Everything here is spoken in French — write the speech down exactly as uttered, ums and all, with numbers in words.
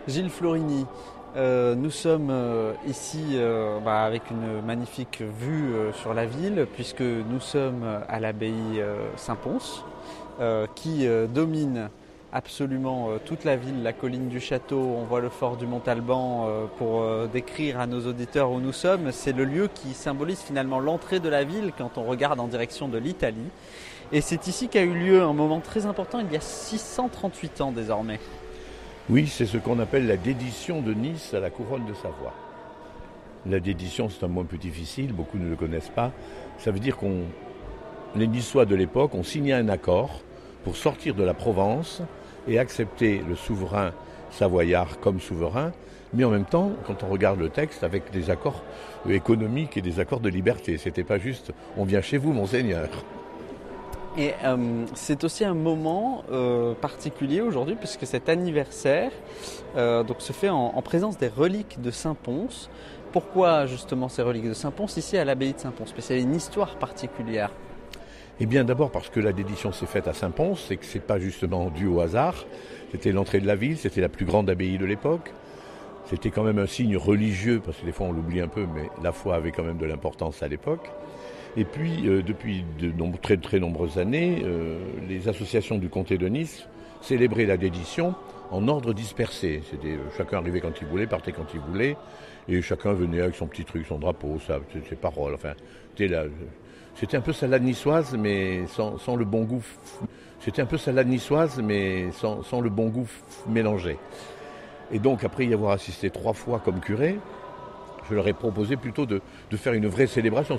Gilles Florini, euh, nous sommes euh, ici euh, bah, avec une magnifique vue euh, sur la ville puisque nous sommes à l'abbaye euh, Saint-Pons euh, qui euh, domine absolument euh, toute la ville, la colline du château. On voit le fort du Mont-Alban euh, pour euh, décrire à nos auditeurs où nous sommes. C'est le lieu qui symbolise finalement l'entrée de la ville quand on regarde en direction de l'Italie. Et c'est ici qu'a eu lieu un moment très important il y a six cent trente-huit ans désormais. Oui, c'est ce qu'on appelle la dédition de Nice à la couronne de Savoie. La dédition, c'est un mot un peu difficile, beaucoup ne le connaissent pas. Ça veut dire qu'on, les Niçois de l'époque ont signé un accord pour sortir de la Provence et accepter le souverain savoyard comme souverain, mais en même temps, quand on regarde le texte, avec des accords économiques et des accords de liberté. C'était pas juste « on vient chez vous, monseigneur ». Et euh, c'est aussi un moment euh, particulier aujourd'hui puisque cet anniversaire euh, donc, se fait en, en présence des reliques de Saint-Pons. Pourquoi justement ces reliques de Saint-Pons ici à l'abbaye de Saint-Pons? Parce qu'il y a une histoire particulière. Eh bien d'abord parce que la dédition s'est faite à Saint-Pons et que ce n'est pas justement dû au hasard. C'était l'entrée de la ville, c'était la plus grande abbaye de l'époque. C'était quand même un signe religieux, parce que des fois on l'oublie un peu, mais la foi avait quand même de l'importance à l'époque. Et puis, euh, depuis de nombre, très, très nombreuses années, euh, les associations du comté de Nice célébraient la dédition en ordre dispersé. C'était, euh, chacun arrivait quand il voulait, partait quand il voulait, et chacun venait avec son petit truc, son drapeau, sa, ses paroles. Enfin, c'était, la, c'était un peu salade niçoise, mais sans, sans le bon goût. C'était un peu salade niçoise, mais sans, sans le bon goût mélangé. Et donc, après y avoir assisté trois fois comme curé, je leur ai proposé plutôt de, de faire une vraie célébration.